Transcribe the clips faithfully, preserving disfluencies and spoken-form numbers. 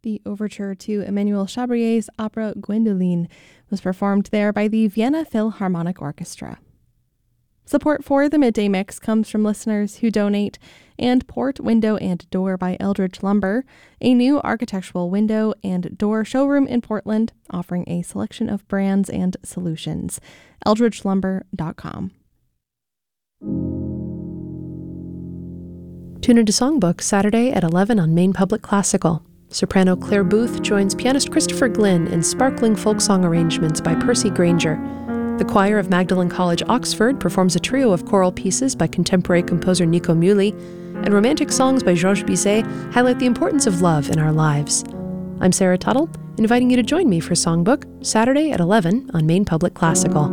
The overture to Emmanuel Chabrier's opera Gwendoline was performed there by the Vienna Philharmonic Orchestra. Support for the Midday Mix comes from listeners who donate, and Port Window and Door by Eldridge Lumber, a new architectural window and door showroom in Portland, offering a selection of brands and solutions. eldridge lumber dot com. Tune into Songbook Saturday at eleven on Maine Public Classical. Soprano Claire Booth joins pianist Christopher Glynn in sparkling folk song arrangements by Percy Granger. The choir of Magdalen College, Oxford, performs a trio of choral pieces by contemporary composer Nico Muhly, and romantic songs by Georges Bizet highlight the importance of love in our lives. I'm Sarah Tuttle, inviting you to join me for Songbook Saturday at eleven on Maine Public Classical.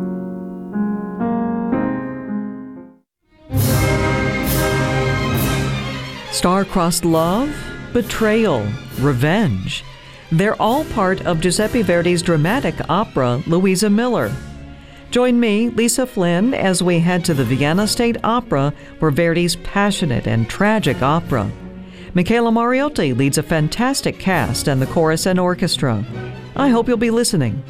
Star-crossed love, betrayal, revenge. They're all part of Giuseppe Verdi's dramatic opera, Louisa Miller. Join me, Lisa Flynn, as we head to the Vienna State Opera for Verdi's passionate and tragic opera. Michaela Mariotti leads a fantastic cast and the chorus and orchestra. I hope you'll be listening.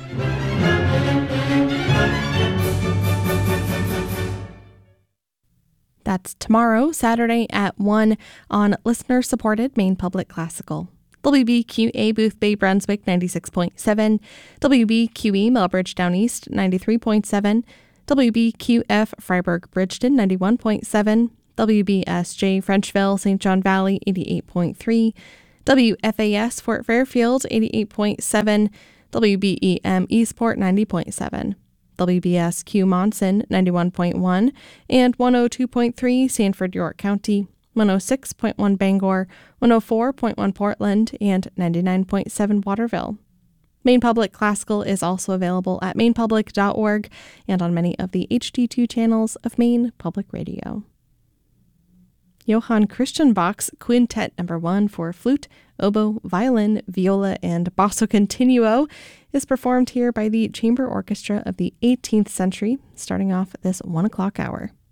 That's tomorrow, Saturday at one on listener-supported Maine Public Classical. W B Q A Booth Bay Brunswick ninety-six point seven, W B Q E Melbridge Down East ninety-three point seven, W B Q F Freiburg Bridgeton ninety-one point seven, W B S J Frenchville Saint John Valley eighty-eight point three, W F A S Fort Fairfield eighty-eight point seven, W B E M Eastport ninety point seven, W B S Q Monson ninety-one point one, and one oh two point three Sanford York County, one oh six point one Bangor, one oh four point one Portland, and ninety-nine point seven Waterville. Maine Public Classical is also available at maine public dot org and on many of the H D two channels of Maine Public Radio. Johann Christian Bach's Quintet Number One for flute, oboe, violin, viola, and basso continuo is performed here by the Chamber Orchestra of the eighteenth century, starting off this one o'clock hour.